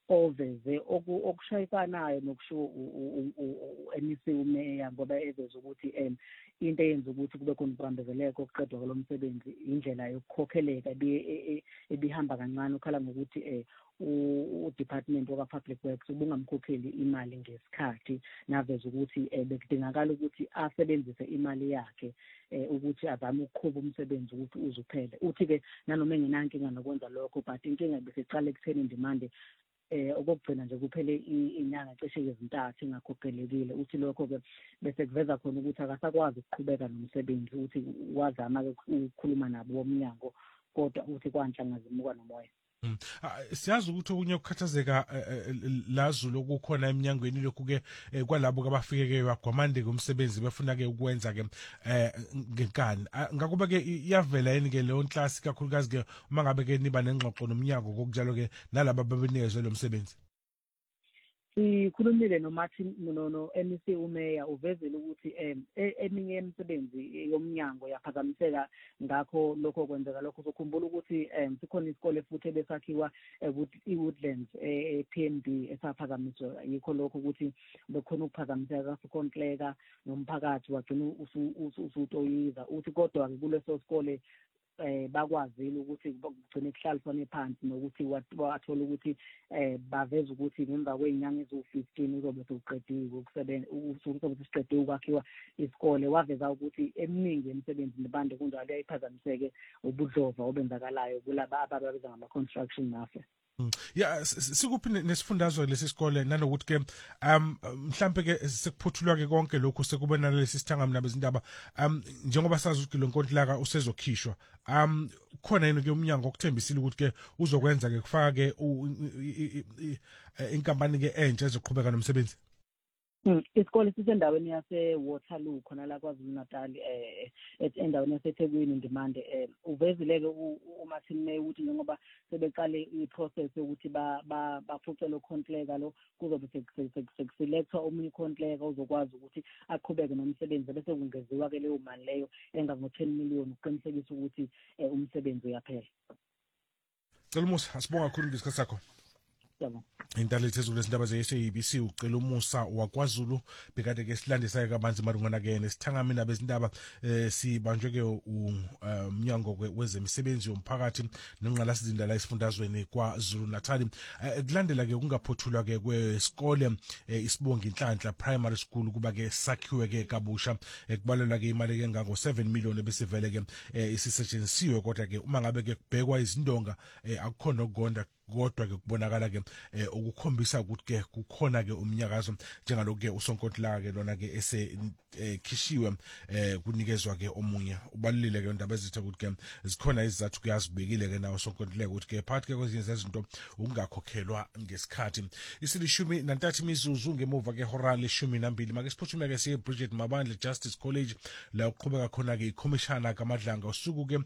oveze okushayisanayo nokusho MEC umeya ngoba eveze ukuthi into eyenza ukuthi kube khona ukubambezeleka okuqedwa kwalo msebenzi indlela yokukhokheleka ebihamba kancane ukhala ngokuthi u-Department of Public Works ubungamkhokheli imali ngesikhathi naveza ukuthi bekudingakala ukuthi asebenzise imali yakhe ukuthi azame ukuqhuba umsebenzi ukuthi uzuphele. Uthi-ke nanoma engenankinga nokwenza lokho but inkinga besiqala ekutheni indimande okugcina nje kuphele inyanga cishe ezintathu ingakhokhelekile. Uthi lokho-ke bese kuveza khona ukuthi akasakwazi ukuqhubeka nomsebenzi uthi wazama-ke ukukhuluma nabo bomnyango kodwa uthi kwanhlanga zimuka nomoya. Siyazi ukuthi okunye ukukhathazeka lazulu okukhona eminyangweni lokhu-ke kwalabo abafike-ke bagwamandeke umsebenzi befuna-ke ukwenza-ke ngenkani. Ngakube-ke iyavela yini-ke leyo nhlasi kakhulukazi-ke uma ngabe-ke niba nengxoxo nomnyango kokunjalo-ke nalaba babenikezwe lo msebenzi? Sikhulumile no-MEC umeya uvezile ukuthi eminye yemisebenzi yomnyango yaphazamiseka ngakho lokho kwenzeka lokho. Sokhumbula ukuthi sikhona isikole futhi ebesakhiwa i-Woodlands PNB esaphazamiswa yikho lokho ukuthi bekhona ukuphazamiseka kaSikhontileka nomphakathi wagcina usutoyiza. Uthi kodwa-ke kuleso sikole bakwazile ukuthi kugcine kuhlaliswane phansi nokuthi wathola ukuthi baveza ukuthi ngemva kwey'nyanga eziwu-15 uzobe sewuqediwe uzobe siqediwe ukwakhiwa isikole. Waveza ukuthi eminingi yemisebenzi nebande kunjalo yayiphazamiseke ubudlova obenzakalayo kulaba abababiza ngama-construction mafia. Ya sikuphi nesifundazwe lesi sikole nanokuthi-ke mhlampe-ke sekuphuthulwa-ke konke lokhu sekube nalesi sithangamina bezindaba njengoba sazi ukuthi lo nkontileka usezokhishwa khona yini-ke umnyango okuthembisile ukuthi-ke uzokwenza-ke kufaka-ke inkampani-ke entsha ezoqhubeka nomsebenzi? Isikole sisendaweni yase-Waterloo khona la KwaZulu Natal endaweni yaseThekwini Ndimande. Uvezile-ke uMartin ukuthi njengoba sebeqale i-process yokuthi baphucele ukhontileka lo kuzobe sekuselekthwa omunye ukhontileka uzokwazi ukuthi aqhubeke nomsebenzi bese kungeziwa-ke leyo mali leyo engango-10 million ukuqinisekisa ukuthi umsebenzi uyaphela. Cela umusa asibonga kakhulu ngesikhathi sakho. Intalethe ezulu lezindaba ze-SABC ucela umusa wakwaZulu bekade-ke silandisa kabanzi marungana-ke nesithangamina bezindaba sibanjwe-ke umnyango wezemisebenzi yomphakathi nengqalasizinda la esifundazweni KwaZulu Natal. Kulandela-ke ukungaphothulwa-ke kwesikole isibonga inhlanhla primary school kuba-ke sakhiwe-ke kabusha kubalelwa-ke imali-ke engango-7 million ebesivele-ke isisetshenzisiwe kodwa-ke uma ngabe-ke kubhekwa izindonga akukhona ukugonda kodwa-ke kubonakala-ke ukukhombisa ukuthi-ke kukhona-ke umnyakazo njengalokhu-ke usonkontileka-ke lona-ke esekhishiwe kunikezwa-ke omunye. Ubalulile-ke ndaba ezithe ukuthi-ke zikhona izizathu kuyazibekile-ke nawo usonkontileka ukuthi-ke phakathi-ke kwezinye zezinto ukungakhokhelwa ngesikhathi. Isilishumi nantathu imizuzu ngemuva-ke hora le-12 make siphuthume-ke siye Bridget Mabandla Justice College la uqhubeka khona-ke ikhomishana kaMadlanga usuku-ke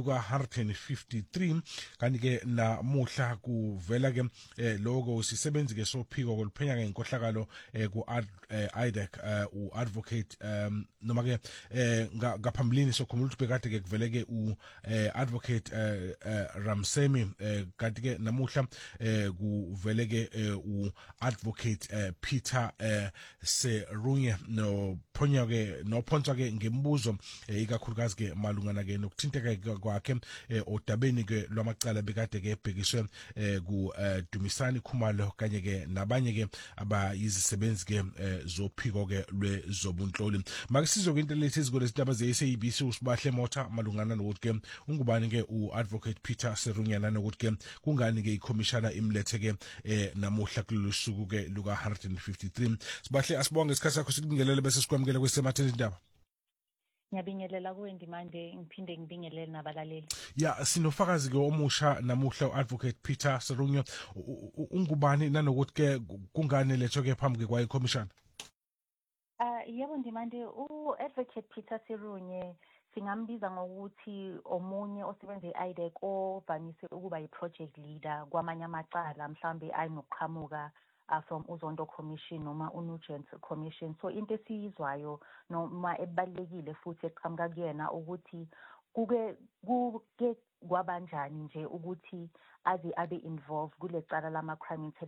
luka-153 kanti-ke namuhla kuvela-ke lokho sisebenzi-ke sophiko koluphenya-ke ngenkohlakalo ku-IDEC u-advocate noma-ke ngaphambilini sokhumbula ukuthi bekade-ke kuvele-ke u-advocate Ramsemi kanti-ke namuhla kuvele-ke u-advocate Peter Serunye nophonswa-ke ngemibuzo ikakhulukazi-ke malungana-ke nokuthinteka kwakhe odabeni-ke lwamacala bekade-ke ebhekiswe ku-Dumisani Khumalo kanye-ke nabanye-ke abayizisebenzi-ke zophiko-ke lwezobunhloli. Make sizwe-ke intellethe ezikole izindaba ze-SABC uSibahle Motha malungana nokuthi-ke ungubani-ke u-advocate Peter Serunyana nokuthi-ke kungani-ke ikhomishana imlethe-ke namuhla kulolu suku-ke luka-153. Sibahle asibonge isikhathi sakho sikubingelele bese sikwamukele kwesematheni indaba. Ngiyabingelela kuwe Ndimande ngiphinde ngibingelele nabalaleli. Ya sinofakazi-ke omusha namuhla u-advocate Peter Serunye ungubani nanokuthi-ke kungani letho-ke phambi kwayo ikhomishana? Yebo Ndimande u-advocate Peter Serunye singambiza ngokuthi omunye osebenza e-IDEC ovamise ukuba yi-project leader kwamanye amacala mhlambe ayinokuqhamuka from uZondo Commission noma uNugent Commission. So into esiyizwayo noma ebalekile futhi eqhamuka kuyena ukuthi kuke kwabanjani nje ukuthi aze abe involved kule cala lama crime